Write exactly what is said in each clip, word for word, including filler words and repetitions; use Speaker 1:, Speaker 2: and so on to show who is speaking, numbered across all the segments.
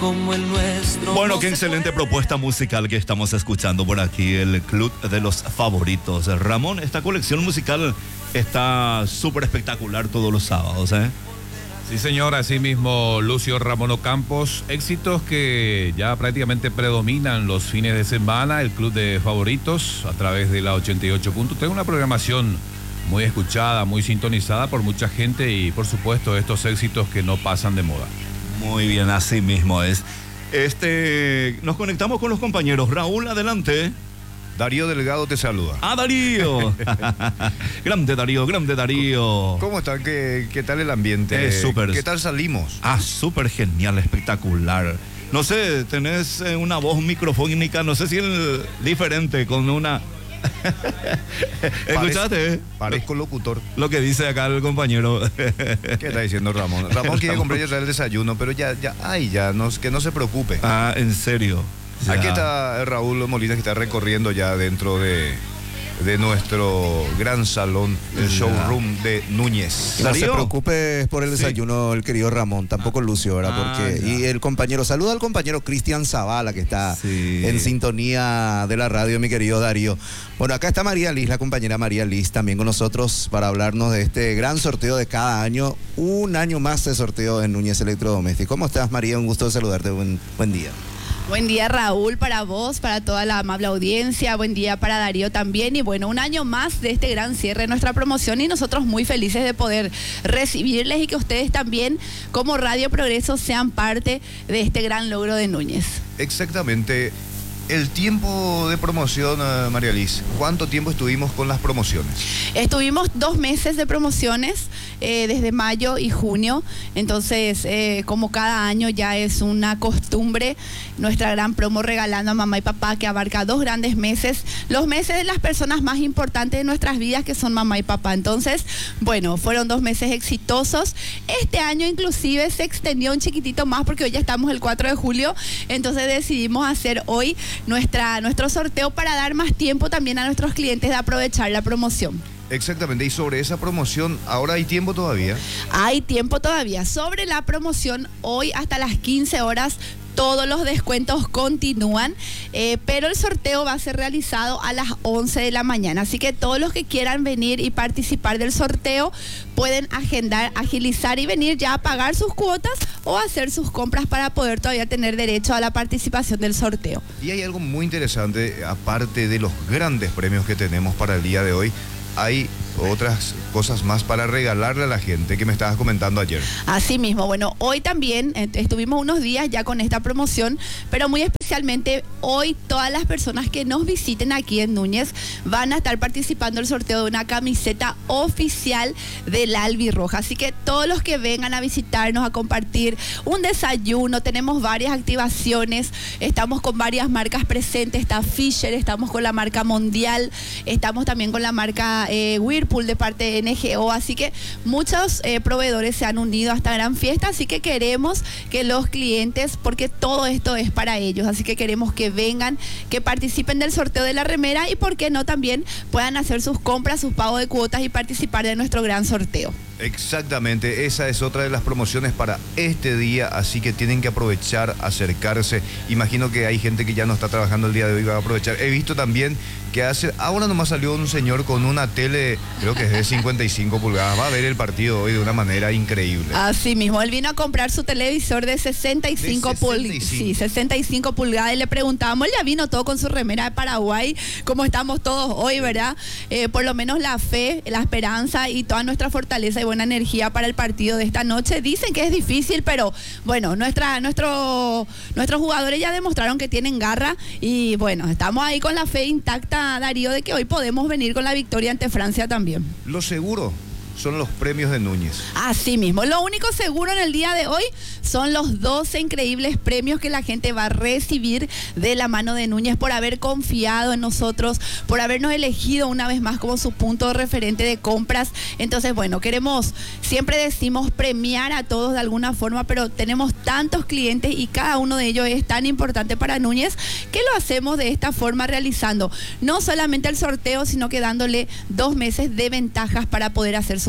Speaker 1: como el nuestro.
Speaker 2: Bueno,
Speaker 1: no
Speaker 2: qué
Speaker 1: se
Speaker 2: excelente
Speaker 1: puede.
Speaker 2: propuesta musical que estamos escuchando por aquí, el Club de los Favoritos. Ramón, esta colección musical está súper espectacular todos los sábados, ¿eh?
Speaker 3: Sí, señor, así mismo Lucio Ramón Ocampos, éxitos que ya prácticamente predominan los fines de semana, el Club de Favoritos a través de la ochenta y ocho punto tres, una programación muy escuchada, muy sintonizada por mucha gente y por supuesto estos éxitos que no pasan de moda.
Speaker 2: Muy bien, así mismo es. Este, nos conectamos con los compañeros. Raúl, adelante.
Speaker 4: Darío Delgado te saluda.
Speaker 2: ¡Ah, Darío! Grande Darío, grande Darío.
Speaker 4: ¿Cómo está? ¿Qué, qué tal el ambiente?
Speaker 2: Es súper.
Speaker 4: ¿Qué tal salimos?
Speaker 2: Ah, súper genial, espectacular. No sé, tenés eh, una voz microfónica, no sé si es diferente con una... ¿Escuchaste?
Speaker 4: Parezco locutor.
Speaker 2: Lo que dice acá el compañero.
Speaker 4: ¿Qué está diciendo Ramón? Ramón quiere comprar ya el desayuno, pero ya, ya, ay, ya, no, que no se preocupe.
Speaker 2: Ah, ¿en serio? Ya.
Speaker 4: Aquí está Raúl Molina, que está recorriendo ya dentro de, de nuestro gran salón, el
Speaker 2: Ya.
Speaker 4: showroom de Núñez.
Speaker 5: No se
Speaker 2: Darío.
Speaker 5: preocupe por el desayuno, el querido Ramón, tampoco Lucio, ¿verdad?
Speaker 2: Ah,
Speaker 5: Porque,
Speaker 2: ya.
Speaker 5: y el compañero, saluda al compañero Cristian Zavala, que está
Speaker 2: Sí.
Speaker 5: en sintonía de la radio, mi querido Darío. Bueno, acá está María Liz, la compañera María Liz, también con nosotros para hablarnos de este gran sorteo de cada año, un año más de sorteo en Núñez Electrodomésticos. ¿Cómo estás, María? Un gusto de saludarte, buen, buen día.
Speaker 6: Buen día, Raúl, para vos, para toda la amable audiencia. Buen día para Darío también. Y bueno, un año más de este gran cierre de nuestra promoción y nosotros muy felices de poder recibirles y que ustedes también, como Radio Progreso, sean parte de este gran logro de Núñez.
Speaker 4: Exactamente. El tiempo de promoción, uh, María Liz, ¿cuánto tiempo estuvimos con las promociones?
Speaker 6: Estuvimos dos meses de promociones, eh, desde mayo y junio, entonces eh, como cada año ya es una costumbre, nuestra gran promo regalando a mamá y papá que abarca dos grandes meses, los meses de las personas más importantes de nuestras vidas que son mamá y papá. Entonces, bueno, fueron dos meses exitosos. Este año inclusive se extendió un chiquitito más porque hoy ya estamos el cuatro de julio, entonces decidimos hacer hoy nuestra, nuestro sorteo para dar más tiempo también a nuestros clientes de aprovechar la promoción.
Speaker 4: Exactamente, y sobre esa promoción, ¿ahora hay tiempo todavía?
Speaker 6: Hay tiempo todavía. Sobre la promoción, hoy hasta las quince horas, todos los descuentos continúan, eh, pero el sorteo va a ser realizado a las once de la mañana. Así que todos los que quieran venir y participar del sorteo pueden agendar, agilizar y venir ya a pagar sus cuotas o hacer sus compras para poder todavía tener derecho a la participación del sorteo.
Speaker 4: Y hay algo muy interesante, aparte de los grandes premios que tenemos para el día de hoy, hay otras cosas más para regalarle a la gente que me estabas comentando ayer.
Speaker 6: Así mismo, bueno, hoy también eh, estuvimos unos días ya con esta promoción, pero muy especialmente hoy todas las personas que nos visiten aquí en Núñez van a estar participando en el sorteo de una camiseta oficial del Albirroja. Así que todos los que vengan a visitarnos, a compartir un desayuno, tenemos varias activaciones, estamos con varias marcas presentes, está Fisher, estamos con la marca Mundial, estamos también con la marca eh, Whirlpool de parte de N G O, así que muchos eh, proveedores se han unido a esta gran fiesta, así que queremos que los clientes, porque todo esto es para ellos, así que queremos que vengan, que participen del sorteo de la remera y por qué no también puedan hacer sus compras, sus pagos de cuotas y participar de nuestro gran sorteo.
Speaker 4: Exactamente, esa es otra de las promociones para este día, así que tienen que aprovechar, acercarse. Imagino que hay gente que ya no está trabajando el día de hoy, va a aprovechar. He visto también que hace, ahora nomás salió un señor con una tele, creo que es de cincuenta y cinco pulgadas, va a ver el partido hoy de una manera increíble.
Speaker 6: Así mismo, él vino a comprar su televisor de sesenta y cinco pulgadas, sí, sesenta y cinco pulgadas, y le preguntábamos, él ya vino todo con su remera de Paraguay, como estamos todos hoy, ¿verdad? Eh, por lo menos la fe, la esperanza y toda nuestra fortaleza y buena energía para el partido de esta noche. Dicen que es difícil, pero bueno, nuestra, nuestro, nuestros jugadores ya demostraron que tienen garra y bueno, estamos ahí con la fe intacta, Darío, de que hoy podemos venir con la victoria ante Francia también.
Speaker 4: Lo seguro son los premios de Núñez.
Speaker 6: Así mismo, lo único seguro en el día de hoy son los doce increíbles premios que la gente va a recibir de la mano de Núñez por haber confiado en nosotros, por habernos elegido una vez más como su punto de referente de compras. Entonces, bueno, queremos, siempre decimos premiar a todos de alguna forma, pero tenemos tantos clientes y cada uno de ellos es tan importante para Núñez que lo hacemos de esta forma, realizando no solamente el sorteo, sino que dándole dos meses de ventajas para poder hacer sus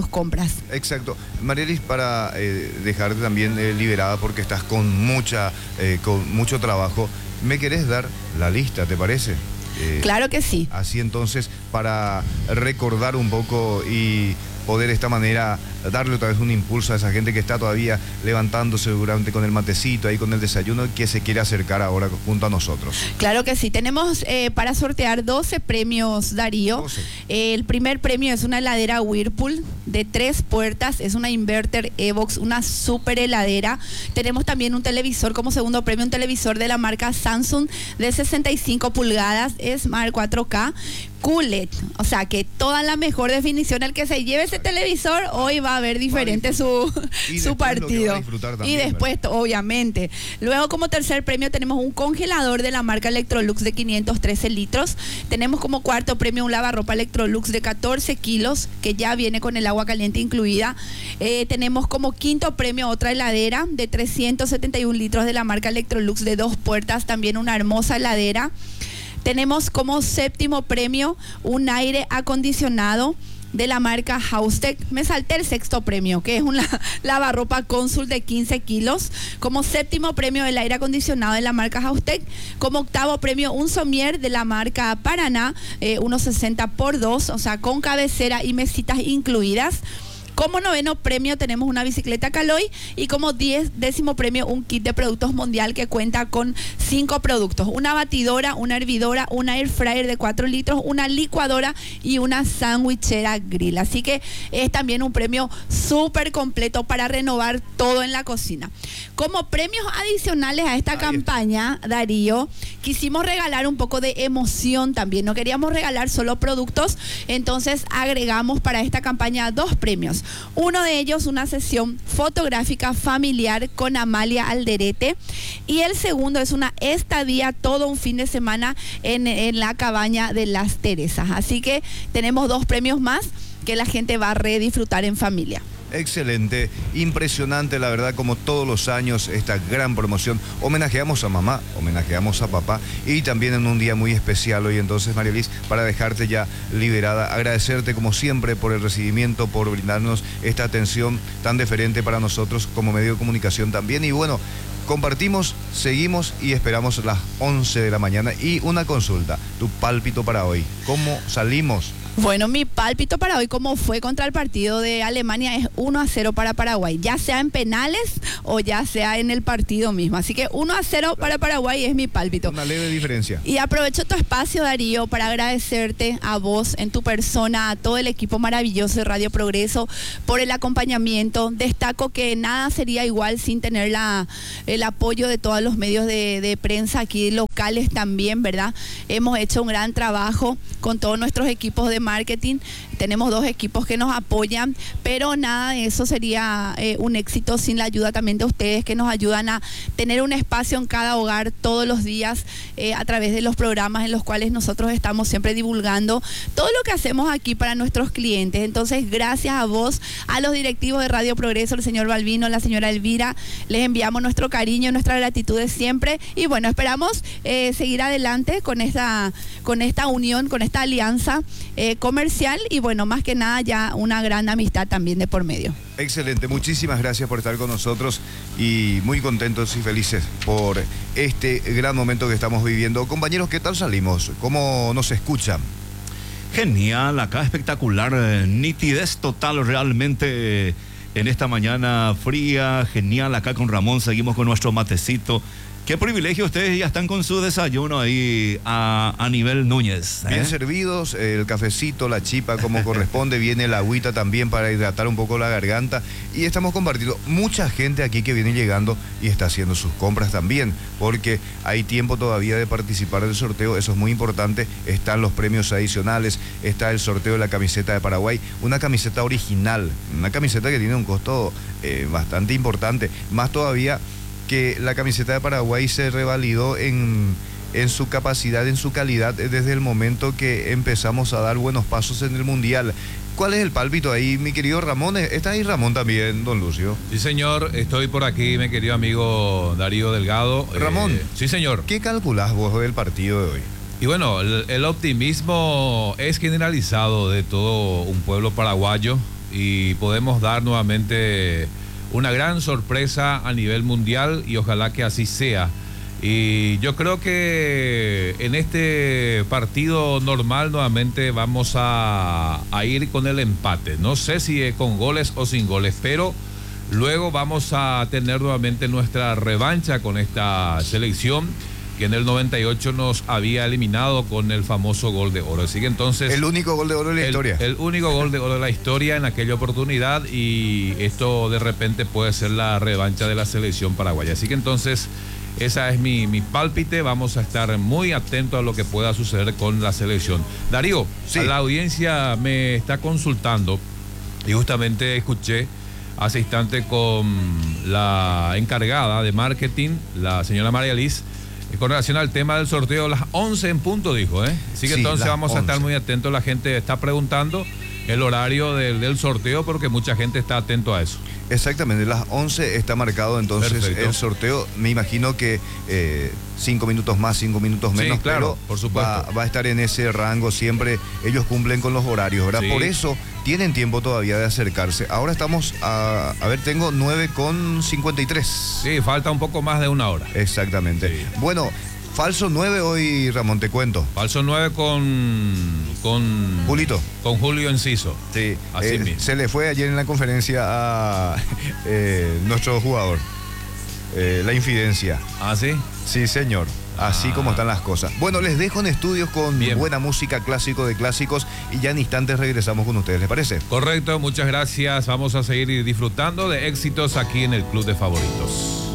Speaker 6: sus compras.
Speaker 4: Exacto. Marielis, para eh, dejarte también eh, liberada porque estás con mucha, eh, con mucho trabajo, ¿me querés dar la lista, te parece? Eh,
Speaker 6: Claro que sí.
Speaker 4: Así entonces, para recordar un poco y poder de esta manera darle otra vez un impulso a esa gente que está todavía levantándose seguramente con el matecito, ahí con el desayuno, que se quiere acercar ahora junto a nosotros.
Speaker 6: Claro que sí. Tenemos eh, para sortear doce premios, Darío.
Speaker 4: doce.
Speaker 6: Eh, el primer premio es una heladera Whirlpool de tres puertas, es una Inverter Evox, una super heladera. Tenemos también un televisor como segundo premio, un televisor de la marca Samsung de sesenta y cinco pulgadas, Smart cuatro K. Q L E D, o sea que toda la mejor definición, el que se lleve ese televisor hoy va a ver diferente su,
Speaker 4: Y
Speaker 6: su
Speaker 4: después lo que va a
Speaker 6: partido.
Speaker 4: disfrutar
Speaker 6: Y
Speaker 4: también,
Speaker 6: después, obviamente. Luego como tercer premio tenemos un congelador de la marca Electrolux de quinientos trece litros. Tenemos como cuarto premio un lavarropa Electrolux de catorce kilos, que ya viene con el agua caliente incluida. Eh, tenemos como quinto premio otra heladera de trescientos setenta y un litros de la marca Electrolux de dos puertas, también una hermosa heladera. Tenemos como séptimo premio un aire acondicionado de la marca Haustec. Me salté el sexto premio, que es un la- lavarropa Consul de quince kilos. Como séptimo premio el aire acondicionado de la marca Haustec. Como octavo premio un somier de la marca Paraná, eh, uno sesenta por dos, o sea, con cabecera y mesitas incluidas. Como noveno premio tenemos una bicicleta Caloi y como diez, décimo premio un kit de productos Mondial que cuenta con cinco productos: una batidora, una hervidora, una air fryer de cuatro litros, una licuadora y una sandwichera grill. Así que es también un premio súper completo para renovar todo en la cocina. Como premios adicionales a esta
Speaker 4: Ahí está.
Speaker 6: campaña, Darío, quisimos regalar un poco de emoción también. No queríamos regalar solo productos, entonces agregamos para esta campaña dos premios. Uno de ellos, una sesión fotográfica familiar con Amalia Alderete, y el segundo es una estadía todo un fin de semana en, en la cabaña de Las Teresas. Así que tenemos dos premios más que la gente va a redisfrutar en familia.
Speaker 4: Excelente, impresionante, la verdad, como todos los años, esta gran promoción. Homenajeamos a mamá, homenajeamos a papá y también en un día muy especial hoy. Entonces, Marielis, para dejarte ya liberada, agradecerte como siempre por el recibimiento, por brindarnos esta atención tan deferente para nosotros como medio de comunicación también. Y bueno, compartimos, seguimos y esperamos las once de la mañana. Y una consulta, tu pálpito para hoy, ¿cómo salimos?
Speaker 6: Bueno, mi pálpito para hoy, como fue contra el partido de Alemania, es uno a cero para Paraguay, ya sea en penales o ya sea en el partido mismo. Así que uno a cero para Paraguay es mi pálpito.
Speaker 4: Una leve diferencia.
Speaker 6: Y aprovecho tu espacio, Darío, para agradecerte a vos en tu persona, a todo el equipo maravilloso de Radio Progreso por el acompañamiento. Destaco que nada sería igual sin tener la, el apoyo de todos los medios de, de prensa aquí locales también, ¿verdad? Hemos hecho un gran trabajo con todos nuestros equipos de marketing. Tenemos dos equipos que nos apoyan, pero nada de eso sería eh, un éxito sin la ayuda también de ustedes, que nos ayudan a tener un espacio en cada hogar todos los días eh, a través de los programas en los cuales nosotros estamos siempre divulgando todo lo que hacemos aquí para nuestros clientes. Entonces, gracias a vos, a los directivos de Radio Progreso, el señor Balbino, la señora Elvira, les enviamos nuestro cariño, nuestra gratitud de siempre, y bueno, esperamos eh, seguir adelante con esta, con esta unión, con esta alianza eh, comercial, y bueno, más que nada ya una gran amistad también de por medio.
Speaker 4: Excelente, muchísimas gracias por estar con nosotros y muy contentos y felices por este gran momento que estamos viviendo. Compañeros, ¿qué tal salimos? ¿Cómo nos escuchan?
Speaker 2: Genial, acá espectacular, eh, nitidez total realmente eh, en esta mañana fría, genial, acá con Ramón seguimos con nuestro matecito. Qué privilegio, ustedes ya están con su desayuno ahí a, a nivel Núñez. ¿eh?
Speaker 4: Bien servidos, el cafecito, la chipa como corresponde, viene la agüita también para hidratar un poco la garganta, y estamos compartiendo mucha gente aquí que viene llegando y está haciendo sus compras también, porque hay tiempo todavía de participar del sorteo, eso es muy importante. Están los premios adicionales, está el sorteo de la camiseta de Paraguay, una camiseta original, una camiseta que tiene un costo eh, bastante importante, más todavía que la camiseta de Paraguay se revalidó en, en su capacidad, en su calidad, desde el momento que empezamos a dar buenos pasos en el Mundial. ¿Cuál es el pálpito ahí, mi querido Ramón? ¿Está ahí Ramón también, don Lucio?
Speaker 3: Sí, señor, estoy por aquí, mi querido amigo Darío Delgado.
Speaker 4: Ramón.
Speaker 3: Eh, sí, señor.
Speaker 4: ¿Qué calculás vos del partido de hoy?
Speaker 3: Y bueno, el, el optimismo es generalizado de todo un pueblo paraguayo. y podemos dar nuevamente una gran sorpresa a nivel mundial y ojalá que así sea. Y yo creo que en este partido normal nuevamente vamos a, a ir con el empate. No sé si es con goles o sin goles, pero luego vamos a tener nuevamente nuestra revancha con esta selección que en el noventa y ocho nos había eliminado con el famoso gol de oro. Así que entonces...
Speaker 4: El único gol de oro de la
Speaker 3: el,
Speaker 4: historia.
Speaker 3: El único gol de oro de la historia en aquella oportunidad, y esto de repente puede ser la revancha de la selección paraguaya. Así que entonces... Esa es mi, mi pálpite, vamos a estar muy atentos a lo que pueda suceder con la selección. Darío,
Speaker 4: sí.
Speaker 3: La audiencia me está consultando y justamente escuché hace instante con la encargada de marketing, la señora María Liz, con relación al tema del sorteo, las once en punto dijo, ¿eh? Así que
Speaker 4: Sí,
Speaker 3: entonces vamos
Speaker 4: once.
Speaker 3: a estar muy atentos, la gente está preguntando el horario del, del sorteo porque mucha gente está atento a eso.
Speaker 4: Exactamente, las once está marcado entonces
Speaker 3: Perfecto.
Speaker 4: El sorteo. Me imagino que eh, cinco minutos más, cinco minutos menos,
Speaker 3: Sí, claro,
Speaker 4: pero
Speaker 3: por supuesto.
Speaker 4: Va, va a estar en ese rango siempre. Ellos cumplen con los horarios, ¿verdad?
Speaker 3: Sí.
Speaker 4: Por eso tienen tiempo todavía de acercarse. Ahora estamos a, a ver, tengo nueve con cincuenta y tres.
Speaker 3: Sí, falta un poco más de una hora.
Speaker 4: Exactamente.
Speaker 3: Sí.
Speaker 4: Bueno, falso nueve hoy, Ramón, te cuento.
Speaker 3: Falso nueve con... con
Speaker 4: Julito.
Speaker 3: Con Julio Enciso.
Speaker 4: Sí,
Speaker 3: Así
Speaker 4: eh,
Speaker 3: mismo.
Speaker 4: se le fue ayer en la conferencia a eh, nuestro jugador. Eh, la infidencia.
Speaker 3: ¿Ah, sí?
Speaker 4: Sí, señor. Así
Speaker 3: Ah.
Speaker 4: como están las cosas. Bueno, les dejo en estudios con
Speaker 3: Bien.
Speaker 4: buena música, clásico de clásicos, y ya en instantes regresamos con ustedes, ¿les parece?
Speaker 3: Correcto, muchas gracias. Vamos a seguir disfrutando de éxitos aquí en el Club de Favoritos.